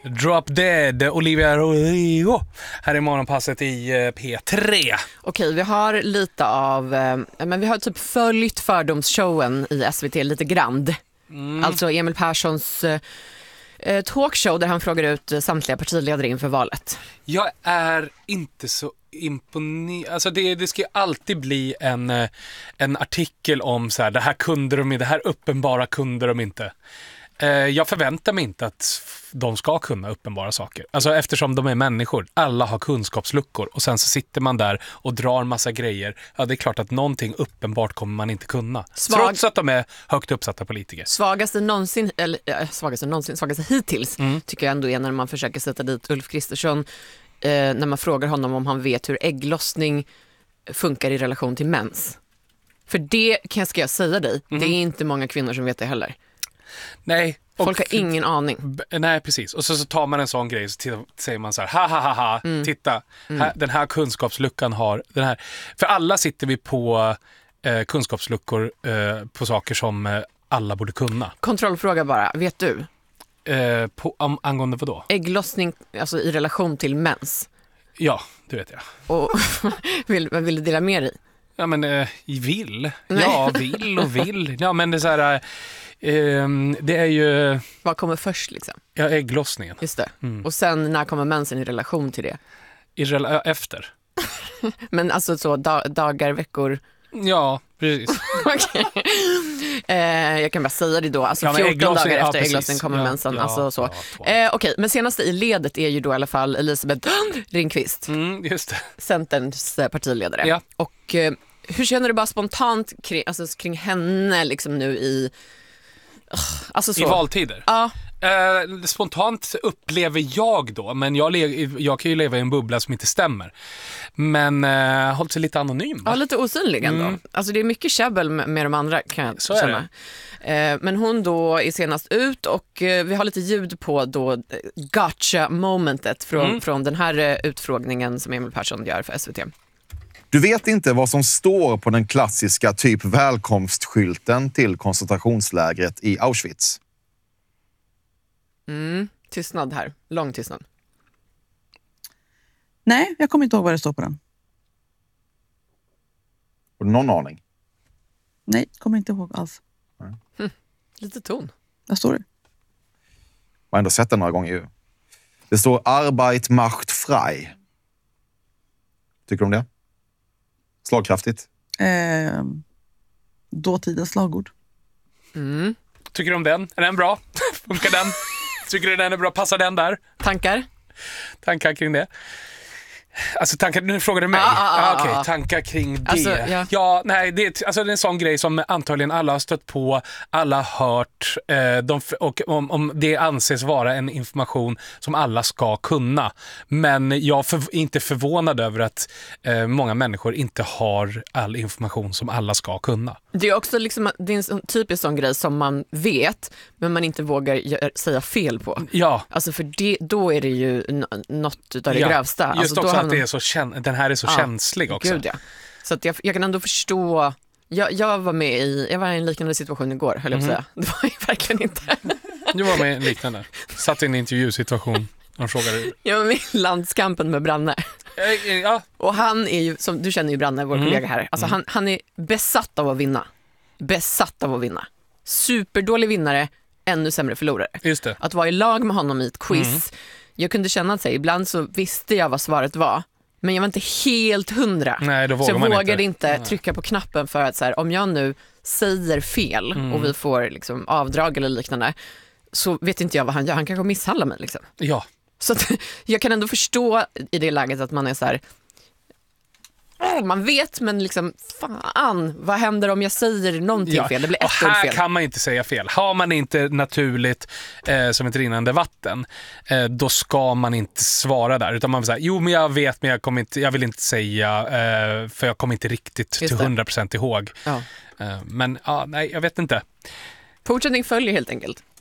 Drop Dead, Olivia Rodrigo. Här är morgonpasset i P3. Okej, vi har lite av men vi har typ följt fördomsshowen i SVT lite grann. Alltså Emil Perssons talkshow där han frågar ut samtliga partiledare inför valet. Jag är inte så imponerad. Alltså det ska ju alltid bli en artikel om så här, det här kunde de inte, det här uppenbara kunde de inte. Jag förväntar mig inte att de ska kunna uppenbara saker. Alltså eftersom de är människor. Alla har kunskapsluckor. Och sen så sitter man där och drar massa grejer. Ja, det är klart att någonting uppenbart kommer man inte kunna. Trots att de är högt uppsatta politiker. Svagaste hittills tycker jag ändå är när man försöker sätta dit Ulf Kristersson. När man frågar honom om han vet hur ägglossning funkar i relation till mens. För det ska jag säga dig. Det är inte många kvinnor som vet det heller. Nej. Folk har ingen aning. Nej, precis. Och så tar man en sån grej så säger man så här, titta, den här kunskapsluckan har den här. För alla sitter vi på kunskapsluckor på saker som alla borde kunna. Kontrollfråga bara, vet du? Angående vad då? Ägglossning, alltså i relation till mens. Ja, det vet jag. Och vill du dela med dig? Ja, men vill. Ja, vill. Ja, men det är så här... det är ju... Vad kommer först liksom? Ja, ägglossningen. Just det. Och sen när kommer mensen i relation till det? Efter. Men alltså så dagar, veckor? Ja, precis. Okej. Jag kan bara säga det då. Alltså 14 dagar efter ägglossningen kommer mensen. Alltså så. Okej, men senaste i ledet är ju då i alla fall Elisabeth Ringqvist. Just det. Centerns partiledare. Ja. Och hur känner du bara spontant kring henne liksom nu i... Alltså så. I valtider? Ja. Spontant upplever jag då, men jag kan ju leva i en bubbla som inte stämmer. Men hållit sig lite anonym. Ja, lite osynlig ändå. Alltså det är mycket käbbel med de andra kan jag så känna. Men hon då är senast ut och vi har lite ljud på då gotcha-momentet från den här utfrågningen som Emil Persson gör för SVT. Du vet inte vad som står på den klassiska typ välkomstskylten till koncentrationslägret i Auschwitz. Tystnad här. Lång tystnad. Nej, jag kommer inte ihåg vad det står på den. Har du någon aning? Nej, kommer inte ihåg alls. Lite ton. Vad står det? Jag har ändå sett den några gånger ju. Det står Arbeit macht frei. Tycker du om det? Slagkraftigt. Dåtidens slagord. Tycker du om den? Är den bra? Funkar den? Tycker du den är bra? Passar den där? Tankar kring det? Alltså nu frågar du mig. Okej, tankar kring det. Alltså, det är en sån grej som antagligen alla har stött på, alla har hört och om det anses vara en information som alla ska kunna. Men jag är inte förvånad över att många människor inte har all information som alla ska kunna. Det är också liksom, det är en typisk sån grej som man vet men man inte vågar säga fel på. Ja. Alltså för då är det ju något utav det grövsta. Alltså just också att det är så den här är så känslig också. Gud, ja. Så att jag kan ändå förstå. Jag var i en liknande situation igår, höll jag på att säga. Det var jag verkligen inte. Du var med i en liknande. Satt i en intervjusituation. De frågade. Jag var med i landskampen med Branne. Ja. Och han är ju, som du känner ju Branne, vår kollega här. Alltså han är besatt av att vinna. Superdålig vinnare, ännu sämre förlorare. Just det. Att vara i lag med honom i ett quiz. Jag kunde känna att ibland så visste jag vad svaret var. Men jag var inte helt 100. Nej, då så jag vågade inte Nej. trycka på knappen för att så här, om jag nu säger fel och vi får liksom avdrag eller liknande, så vet inte jag vad han gör. Han kanske misshandlar mig liksom. Ja. Så att, jag kan ändå förstå i det läget att man är så här, man vet, men liksom fan, vad händer om jag säger någonting fel? Det blir ett ord fel. Och här kan man inte säga fel. Har man inte naturligt som ett rinnande vatten, då ska man inte svara där. Utan man vill säga, jo men jag vet, men jag vill inte säga, för jag kommer inte riktigt till 100% ihåg. Ja. Men nej, jag vet inte. Fortsättning följer helt enkelt.